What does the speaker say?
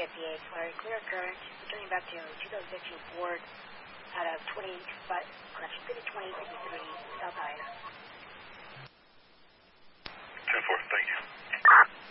58, Larry, clear current, returning back to 2015 Ford out of 5023 South Ida.